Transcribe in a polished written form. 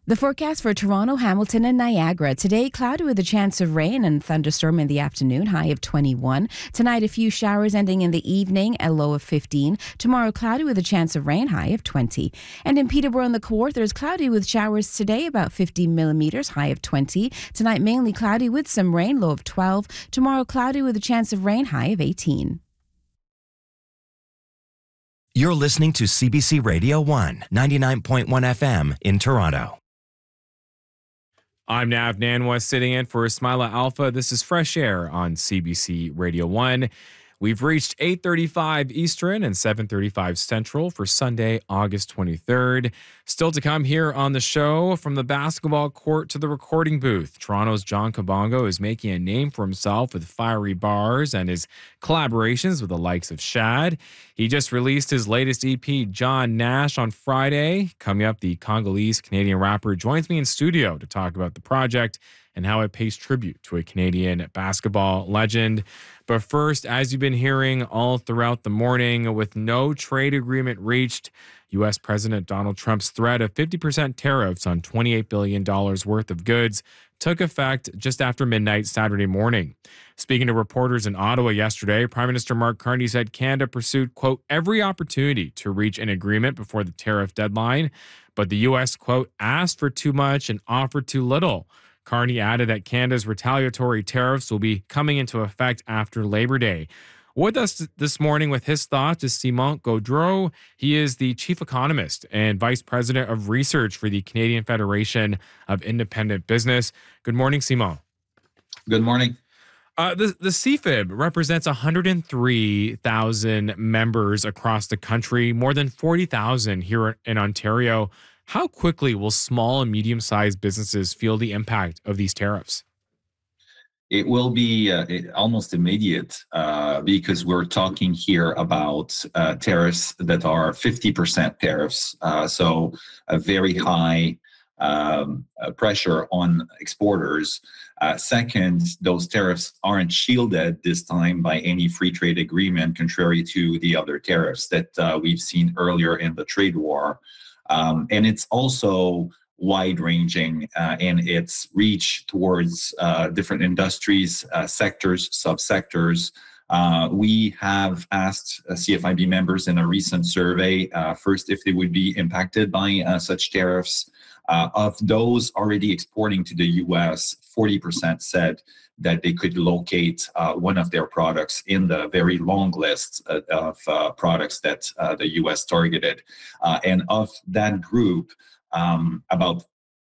The forecast for Toronto, Hamilton, and Niagara. Today, cloudy with a chance of rain and thunderstorm in the afternoon, high of 21. Tonight, a few showers ending in the evening, a low of 15. Tomorrow, cloudy with a chance of rain, high of 20. And in Peterborough and the Kawarthas, cloudy with showers today, about 50 millimeters, high of 20. Tonight, mainly cloudy with some rain, low of 12. Tomorrow, cloudy with a chance of rain, high of 18. You're listening to CBC Radio 1, 99.1 FM in Toronto. I'm Nav Nanwa, sitting in for Ismaila Alpha. This is Fresh Air on CBC Radio 1. We've reached 8:35 Eastern and 7:35 Central for Sunday, August 23rd. Still to come here on the show, from the basketball court to the recording booth, Toronto's John Kabongo is making a name for himself with fiery bars and his collaborations with the likes of Shad. He just released his latest EP, John Nash, on Friday. Coming up, the Congolese-Canadian rapper joins me in studio to talk about the project and how it pays tribute to a Canadian basketball legend. But first, as you've been hearing all throughout the morning, with no trade agreement reached, U.S. President Donald Trump's threat of 50% tariffs on $28 billion worth of goods took effect just after midnight Saturday morning. Speaking to reporters in Ottawa yesterday, Prime Minister Mark Carney said Canada pursued, quote, every opportunity to reach an agreement before the tariff deadline, but the U.S., quote, asked for too much and offered too little. Carney added that Canada's retaliatory tariffs will be coming into effect after Labor Day. With us this morning with his thoughts is Simon Gaudreault. He is the chief economist and vice president of research for the Canadian Federation of Independent Business. Good morning, Simon. Good morning. The CFIB represents 103,000 members across the country, more than 40,000 here in Ontario. How quickly will small and medium-sized businesses feel the impact of these tariffs? It will be almost immediate because we're talking here about tariffs that are 50% tariffs. So a very high pressure on exporters. Second, those tariffs aren't shielded this time by any free trade agreement, contrary to the other tariffs that we've seen earlier in the trade war. And it's also wide-ranging in its reach towards different industries, sectors, subsectors. We have asked CFIB members in a recent survey first if they would be impacted by such tariffs. Of those already exporting to the U.S., 40% said that they could locate one of their products in the very long list of products that the U.S. targeted. And of that group, about